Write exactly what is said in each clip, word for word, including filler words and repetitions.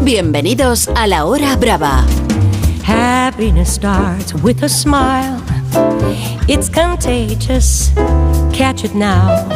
Bienvenidos a La Hora Brava. Happiness starts with a smile. It's contagious. Catch it now.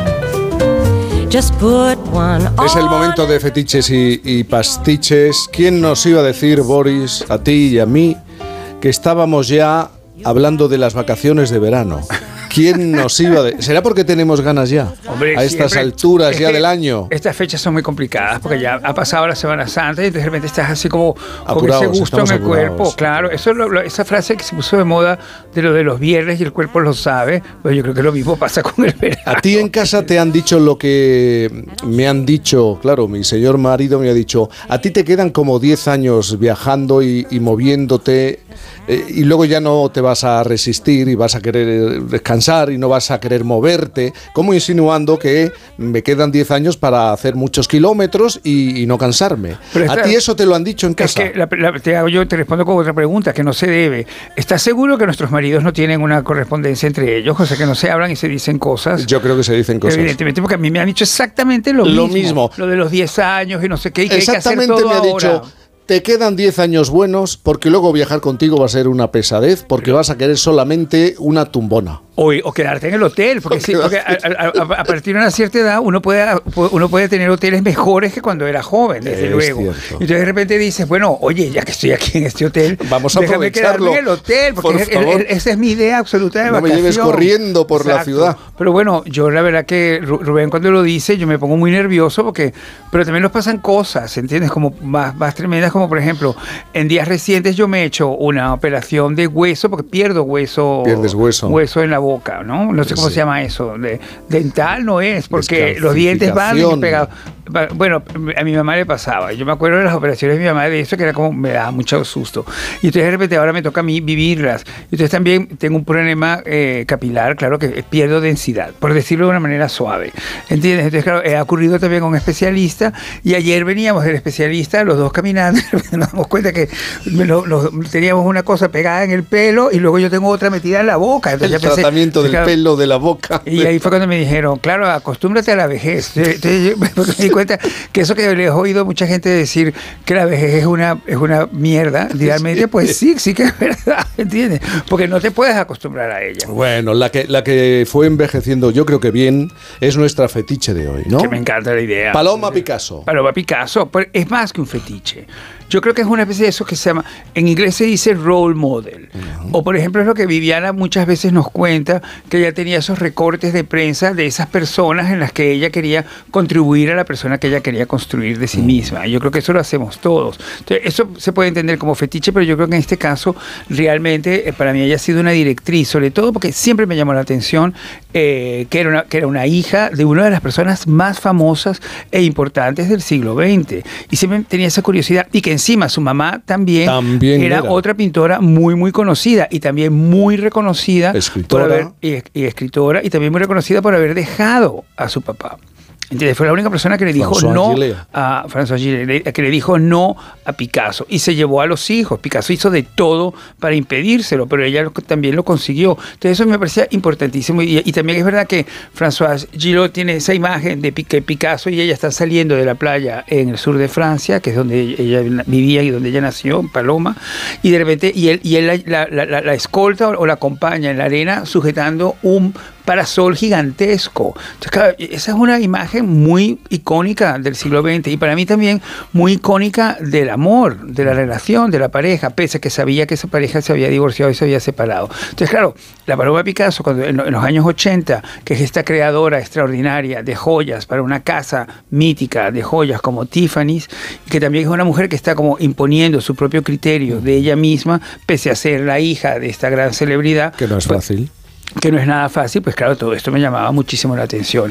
Just put one on. Es el momento de fetiches y, y pastiches. ¿Quién nos iba a decir, Boris, a ti y a mí, que estábamos ya hablando de las vacaciones de verano? ¿Quién nos iba a decir? ¿Será porque tenemos ganas ya? Hombre, a estas siempre, alturas ya que del año. Estas fechas son muy complicadas porque ya ha pasado la Semana Santa y de repente estás así como Apurados, con ese gusto en el apurados. cuerpo. Claro, eso es lo, lo, esa frase que se puso de moda de lo de los viernes y el cuerpo lo sabe. Pues yo creo que lo mismo pasa con el verano. A ti en casa te han dicho lo que me han dicho, claro, mi señor marido me ha dicho, a ti te quedan como diez años viajando y, y moviéndote eh, y luego ya no te vas a resistir y vas a querer descansar y no vas a querer moverte, como insinuando que me quedan diez años para hacer muchos kilómetros y, y no cansarme. Pero ¿A esta, ti eso te lo han dicho en casa? Es que la, la, te hago yo, te respondo con otra pregunta, que no se debe. ¿Estás seguro que nuestros maridos no tienen una correspondencia entre ellos? O sea, que no se hablan y se dicen cosas. Yo creo que se dicen cosas. Evidentemente, porque a mí me han dicho exactamente lo, Lo mismo. mismo. Lo de los diez años y no sé qué, y que Exactamente, hay que hacer todo me ha ahora. dicho, te quedan diez años buenos porque luego viajar contigo va a ser una pesadez porque vas a querer solamente una tumbona. O, o quedarte en el hotel, porque, sí, porque a, a, a, a partir de una cierta edad uno puede, uno puede tener hoteles mejores que cuando era joven, desde es luego. Cierto. Y entonces de repente dices, bueno, oye, ya que estoy aquí en este hotel, vamos a déjame quedarme en el hotel, porque por favor. Es, es, esa es mi idea absoluta de no vacación. me lleves corriendo por Exacto. la ciudad. Pero bueno, yo la verdad que Rubén cuando lo dice, yo me pongo muy nervioso, porque pero también nos pasan cosas, ¿entiendes? Como más, más tremendas, como por ejemplo, en días recientes yo me he hecho una operación de hueso, porque pierdo hueso. Pierdes hueso. Hueso en la boca, ¿no? No sé cómo sí. se llama eso. De, dental no es, porque los dientes van pegados. Bueno, a mi mamá le pasaba. Yo me acuerdo de las operaciones de mi mamá de eso, que era como, me daba mucho susto. Y entonces de repente ahora me toca a mí vivirlas. Y entonces también tengo un problema eh, capilar, claro, que pierdo densidad, por decirlo de una manera suave. ¿Entiendes? Entonces, claro, ha ocurrido también con un especialista. Y ayer veníamos del especialista, los dos caminando, y nos damos cuenta que lo, lo, teníamos una cosa pegada en el pelo y luego yo tengo otra metida en la boca. Entonces el ya pensé, tratamiento del claro, pelo de la boca. Y ahí fue cuando me dijeron, claro, acostúmbrate a la vejez. Entonces yo me di cuenta que eso que les he oído mucha gente decir que la vejez es una, es una mierda, realmente, pues sí, sí que es verdad, ¿entiendes? Porque no te puedes acostumbrar a ella. Bueno, la que, la que fue envejeciendo, yo creo que bien, es nuestra fetiche de hoy, ¿no? Que me encanta la idea. Paloma Picasso. Paloma Picasso, pero es más que un fetiche. Yo creo que es una especie de eso que se llama, en inglés se dice role model. Uh-huh. O por ejemplo es lo que Viviana muchas veces nos cuenta, que ella tenía esos recortes de prensa de esas personas en las que ella quería contribuir a la persona que ella quería construir de sí uh-huh. misma. Yo creo que eso lo hacemos todos. Entonces, eso se puede entender como fetiche, pero yo creo que en este caso realmente eh, para mí ella ha sido una directriz, sobre todo porque siempre me llamó la atención eh, que, era una, que era una hija de una de las personas más famosas e importantes del siglo veinte. Y siempre tenía esa curiosidad, y que encima su mamá también, también era, era otra pintora muy muy conocida y también muy reconocida escritora. Por haber, y, y escritora y también muy reconocida por haber dejado a su papá. ¿Entiendes? Fue la única persona que le dijo François no Gillet. a François Gillet, que le dijo no a Picasso y se llevó a los hijos. Picasso hizo de todo para impedírselo, pero ella lo, también lo consiguió. Entonces eso me parecía importantísimo y, y también es verdad que François Gillet tiene esa imagen de que Picasso y ella están saliendo de la playa en el sur de Francia, que es donde ella vivía y donde ella nació, en Paloma, y de repente y él, y él la, la, la, la escolta o la acompaña en la arena sujetando un parasol gigantesco. Entonces, claro, esa es una imagen muy icónica del siglo veinte y para mí también muy icónica del amor, de la relación, de la pareja, pese a que sabía que esa pareja se había divorciado y se había separado. Entonces, claro, la Paloma Picasso, cuando, en, en los años ochenta, que es esta creadora extraordinaria de joyas para una casa mítica de joyas como Tiffany's, y que también es una mujer que está como imponiendo su propio criterio de ella misma, pese a ser la hija de esta gran celebridad. Que no es fácil. Que no es nada fácil, pues claro, todo esto me llamaba muchísimo la atención.